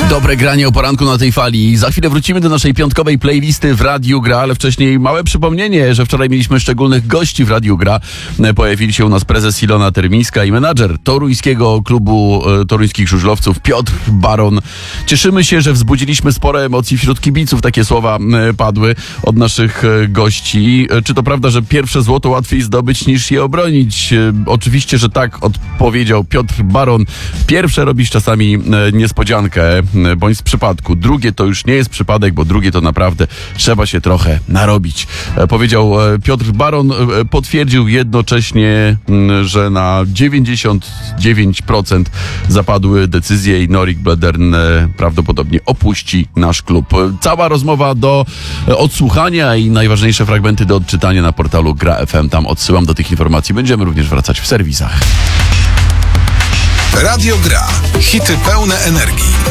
Dobre granie o poranku na tej fali. Za chwilę wrócimy do naszej piątkowej playlisty w Radiu Gra, ale wcześniej małe przypomnienie, że wczoraj mieliśmy szczególnych gości w Radiu Gra. Pojawili się u nas prezes Ilona Termińska i menadżer toruńskiego klubu toruńskich żużlowców Piotr Baron. Cieszymy się, że wzbudziliśmy spore emocji wśród kibiców. Takie słowa padły od naszych gości. Czy to prawda, że pierwsze złoto łatwiej zdobyć niż je obronić? Oczywiście, że tak, odpowiedział Piotr Baron. Pierwsze robisz czasami niespodziankę, bądź z przypadku. Drugie to już nie jest przypadek, bo drugie to naprawdę trzeba się trochę narobić. Powiedział Piotr Baron, potwierdził jednocześnie, że na 99% zapadły decyzje i Norik Bledern prawdopodobnie opuści nasz klub. Cała rozmowa do odsłuchania i najważniejsze fragmenty do odczytania na portalu Gra FM. Tam odsyłam do tych informacji. Będziemy również wracać w serwisach. Radio Gra. Hity pełne energii.